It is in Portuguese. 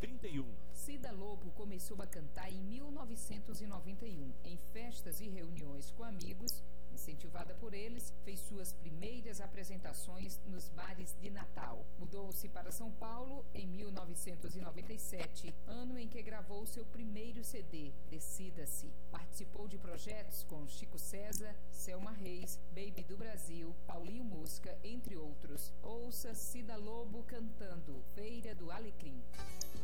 31. Cida Lobo começou a cantar em 1991, em festas e reuniões com amigos. Incentivada por eles, fez suas primeiras apresentações nos bares de Natal. Mudou-se para São Paulo em 1997, ano em que gravou seu primeiro CD, Decida-se. Participou de projetos com Chico César, Selma Reis, Baby do Brasil, Paulinho Mosca, entre outros. Ouça Cida Lobo cantando Feira do Alecrim.